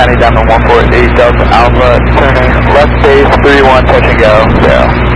County, Diamond 148 Delta Alpha, turning left base 31, touch and go, 0.